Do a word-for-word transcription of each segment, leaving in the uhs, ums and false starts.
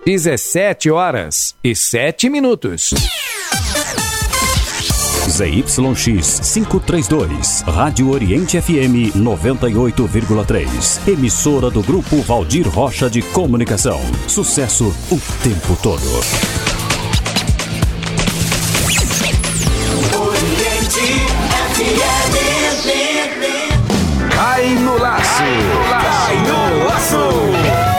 dezessete horas e sete minutos. Z Y X quinhentos e trinta e dois, Rádio Oriente F M noventa e oito vírgula três, emissora do Grupo Valdir Rocha de Comunicação. Sucesso o tempo todo. Oriente F M. Cai no laço, cai no laço.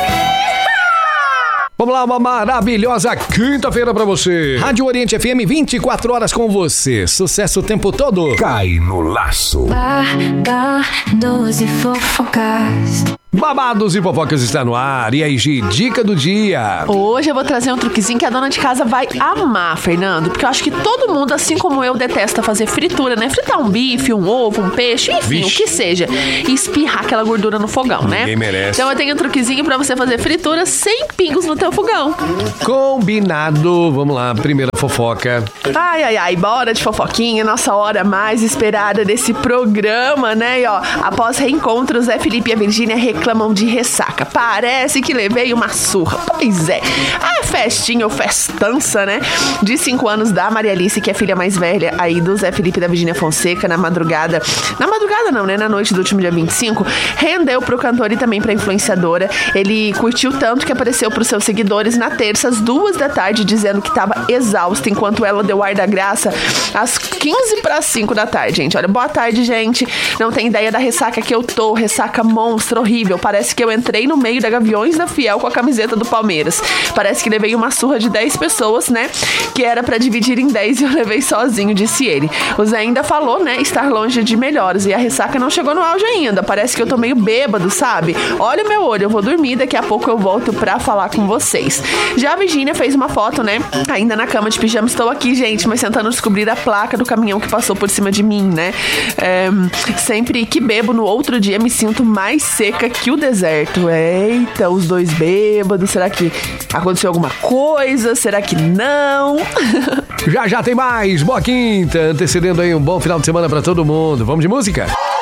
Vamos lá, uma maravilhosa quinta-feira pra você. Rádio Oriente F M, vinte e quatro horas com você. Sucesso o tempo todo. Cai no laço. Babados e fofocas. Babados e fofocas está no ar. E aí, Gi, dica do dia. Hoje eu vou trazer um truquezinho que a dona de casa vai amar, Fernando. Porque eu acho que todo mundo, assim como eu, detesta fazer fritura, né? Fritar um bife, um ovo, um peixe, enfim, Vixe. o que seja. E espirrar aquela gordura no fogão, né? Ninguém merece. Então eu tenho um truquezinho pra você fazer fritura sem pingos no teu fogão. Combinado. Vamos lá, primeira fofoca. Ai, ai, ai, bora de fofoquinha. Nossa hora mais esperada desse programa, né? E ó, após reencontro, Zé Felipe e a Virgínia reclamam de ressaca. Parece que levei uma surra. Pois é. A festinha ou festança, né? De cinco anos da Maria Alice, que é filha mais velha aí do Zé Felipe e da Virgínia Fonseca, na madrugada. Na madrugada não, né? Na noite do último dia vinte e cinco, rendeu pro cantor e também pra influenciadora. Ele curtiu tanto que apareceu pros seus seguidores na terça, às duas da tarde, dizendo que tava exausta, enquanto ela deu ar da graça às quinze para cinco da tarde, gente. Olha, boa tarde, gente. Não tem ideia da ressaca que eu tô. Ressaca monstra, horrível. Parece que eu entrei no meio da Gaviões da Fiel com a camiseta do Palmeiras. Parece que levei uma surra de dez pessoas, né? Que era pra dividir em dez e eu levei sozinho, disse ele. O Zé ainda falou, né? Estar longe de melhores. E a ressaca não chegou no auge ainda. Parece que eu tô meio bêbado, sabe? Olha o meu olho, eu vou dormir. Daqui a pouco eu volto pra falar com vocês. Já a Virgínia fez uma foto, né? Ainda na cama de pijama. Estou aqui, gente, mas tentando descobrir a placa do caminhão que passou por cima de mim, né? É, sempre que bebo, no outro dia me sinto mais seca que o deserto. Eita, os dois bêbados. Será que aconteceu alguma coisa? Será que não? Já já tem mais. Boa quinta, antecedendo aí um bom final de semana pra todo mundo. Vamos de música?